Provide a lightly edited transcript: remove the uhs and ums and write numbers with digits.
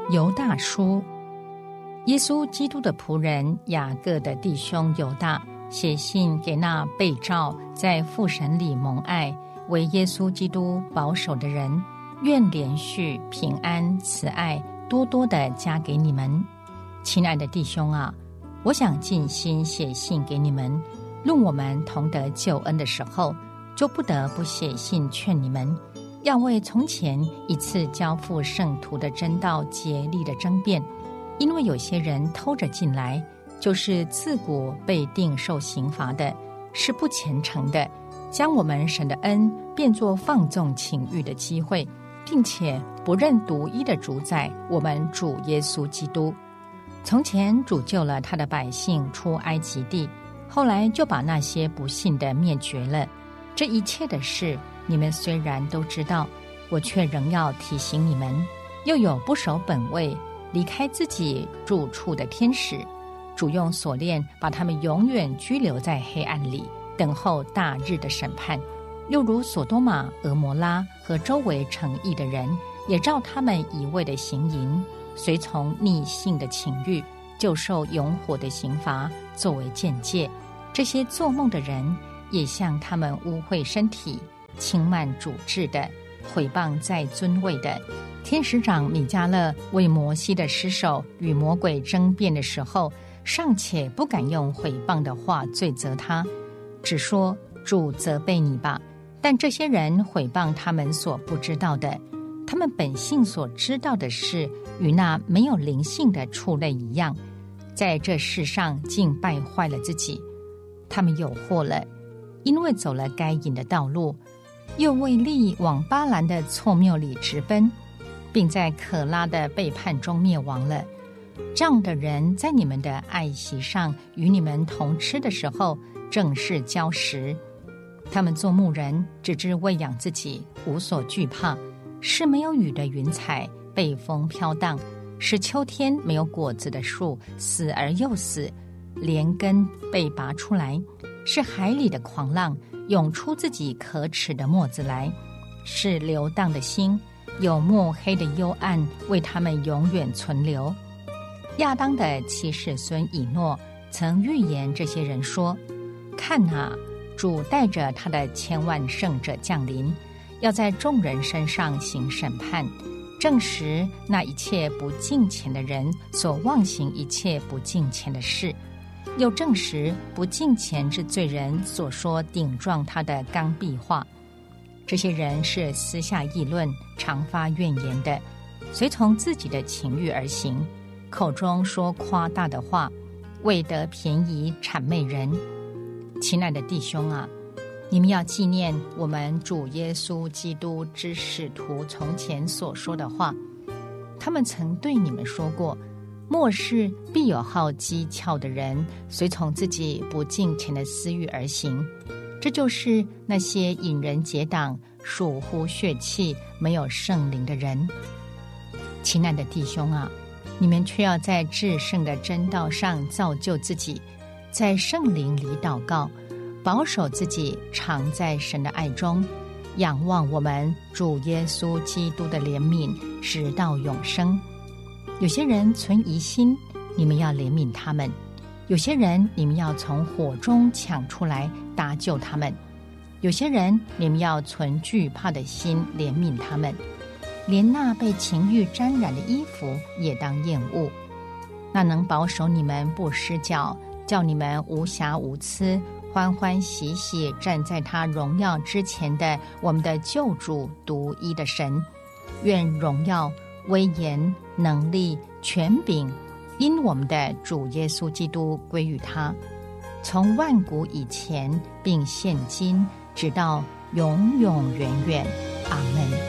犹大书，耶稣基督的仆人雅各的弟兄犹大写信给那被召在父神里蒙爱，为耶稣基督保守的人，愿连续平安慈爱多多的加给你们。亲爱的弟兄啊，我想尽心写信给你们，论我们同得救恩的时候，就不得不写信劝你们，要为从前一次交付圣徒的真道竭力的争辩，因为有些人偷着进来，就是自古被定受刑罚的，是不虔诚的，将我们神的恩变作放纵情欲的机会，并且不认独一的主宰我们主耶稣基督。从前主救了他的百姓出埃及地，后来就把那些不信的灭绝了。这一切的事你们虽然都知道，我却仍要提醒你们。又有不守本位离开自己住处的天使，主用锁链把他们永远拘留在黑暗里，等候大日的审判。又如所多玛、俄摩拉和周围城邑的人，也照他们一味的行淫，随从逆性的情欲，就受永火的刑罚作为鉴戒。这些做梦的人也像他们污秽身体、轻慢主治的、毁谤在尊位的。天使长米迦勒为摩西的尸首与魔鬼争辩的时候，尚且不敢用毁谤的话罪责他，只说主责备你吧。但这些人毁谤他们所不知道的，他们本性所知道的事，与那没有灵性的畜类一样，在这世上竟败坏了自己。他们有祸了，因为走了该隐的道路，又为利往巴兰的错谬里直奔，并在可拉的背叛中灭亡了。这样的人在你们的爱席上与你们同吃的时候，正是礁石。他们做牧人，只知喂养自己，无所惧怕，是没有雨的云彩，被风飘荡，是秋天没有果子的树，死而又死，连根被拔出来，是海里的狂浪，涌出自己可耻的沫子来，是流荡的心，有墨黑的幽暗为他们永远存留。亚当的七世孙以诺曾预言这些人说，看啊，主带着他的千万圣者降临，要在众人身上行审判，证实那一切不敬虔的人所妄行一切不敬虔的事，又证实不敬虔之罪人所说顶撞他的刚愎话。这些人是私下议论，常发怨言的，随从自己的情欲而行，口中说夸大的话，为得便宜谄媚人。亲爱的弟兄啊，你们要纪念我们主耶稣基督之使徒从前所说的话。他们曾对你们说过，末世必有好讥诮的人，随从自己不敬虔的私欲而行。这就是那些引人结党、属乎血气、没有圣灵的人。亲爱的弟兄啊，你们却要在至圣的真道上造就自己，在圣灵里祷告，保守自己常在神的爱中，仰望我们主耶稣基督的怜悯，直到永生。有些人存疑心，你们要怜悯他们；有些人你们要从火中抢出来，搭救他们；有些人你们要存惧怕的心，怜悯他们。连那被情欲沾染的衣服也当厌恶。那能保守你们不失脚，叫你们无瑕无疵，欢欢喜喜站在他荣耀之前的我们的救主独一的神，愿荣耀、威严、能力、权柄因我们的主耶稣基督归于他，从万古以前并现今，直到永永远远。阿们。